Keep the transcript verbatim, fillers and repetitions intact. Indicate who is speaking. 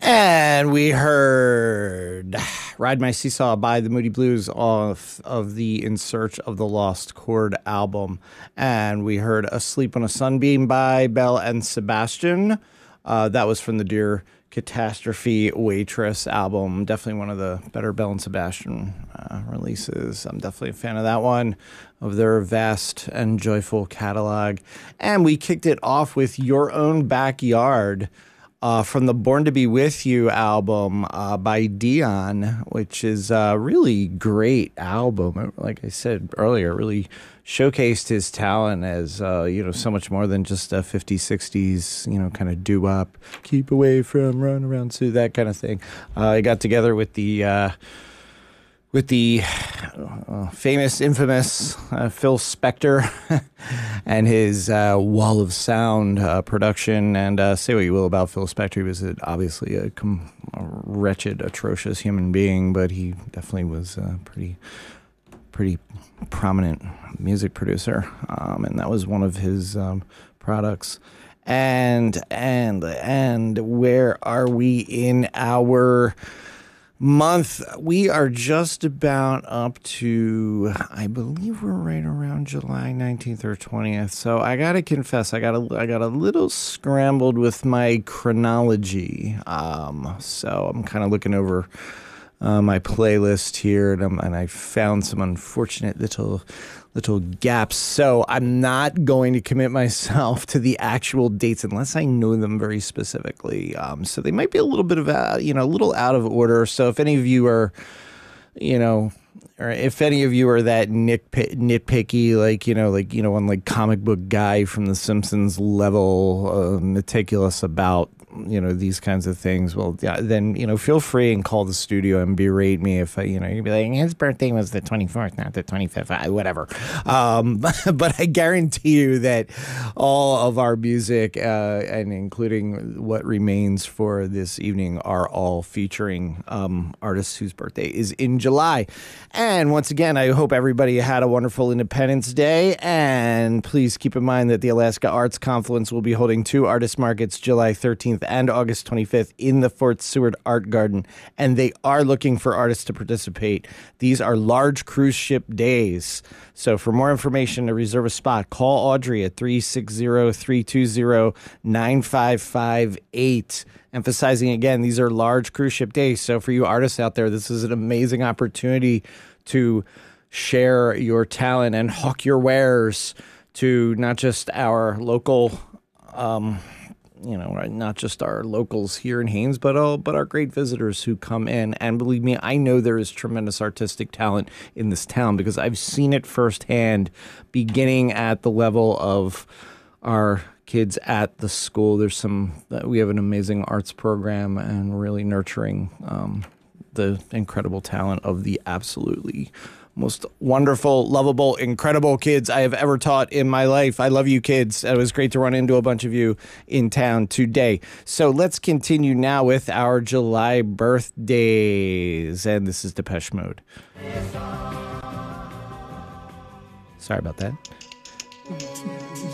Speaker 1: And we heard Ride My Seesaw by the Moody Blues off of the In Search of the Lost Chord album. And we heard Asleep on a Sunbeam by Belle and Sebastian. Uh, that was from the Dear Catastrophe Waitress album. Definitely one of the better Belle and Sebastian uh, releases. I'm definitely a fan of that one, of their vast and joyful catalog. And we kicked it off with Your Own Backyard, Uh, from the Born to Be With You album uh, by Dion, which is a really great album. Like I said earlier, really showcased his talent as, uh, you know, so much more than just a fifties, sixties, you know, kind of doo-wop, keep away from, run around, so that kind of thing. Uh, he got together with the... Uh, with the uh, famous, infamous uh, Phil Spector and his uh, Wall of Sound uh, production. And uh, say what you will about Phil Spector, he was obviously a, com- a wretched, atrocious human being, but he definitely was a pretty, pretty prominent music producer. Um, and that was one of his um, products. And, and, and where are we in our month? We are just about up to, I believe we're right around July nineteenth or twentieth. So I got to confess, I got a, I got a little scrambled with my chronology. Um, so I'm kind of looking over uh, my playlist here, and, I'm, and I found some unfortunate little little gaps. So I'm not going to commit myself to the actual dates unless I know them very specifically. Um, so they might be a little bit of, a, you know, a little out of order. So if any of you are, you know, or if any of you are that nitpick, nitpicky, like, you know, like, you know, one like comic book guy from The Simpsons level, uh, meticulous about, you know, these kinds of things, well, yeah, then, you know, feel free and call the studio and berate me if I, you know, you'd be like, his birthday was the twenty-fourth, not the twenty-fifth, I, whatever. Um, but I guarantee you that all of our music, uh, and including what remains for this evening, are all featuring um, artists whose birthday is in July. And once again, I hope everybody had a wonderful Independence Day. And please keep in mind that the Alaska Arts Confluence will be holding two artist markets July thirteenth and August twenty-fifth in the Fort Seward Art Garden, and they are looking for artists to participate. These are large cruise ship days. So for more information to reserve a spot, call Audrey at three six zero, three two zero, nine five five eight. Emphasizing again, these are large cruise ship days. So for you artists out there, this is an amazing opportunity to share your talent and hawk your wares to not just our local um you know, not just our locals here in Haines, but all, but our great visitors who come in. And believe me, I know there is tremendous artistic talent in this town because I've seen it firsthand, beginning at the level of our kids at the school. There's some, we have an amazing arts program and really nurturing um, the incredible talent of the absolutely most wonderful, lovable, incredible kids I have ever taught in my life. I love you, kids. It was great to run into a bunch of you in town today. So let's continue now with our July birthdays. And this is Depeche Mode. Sorry about that.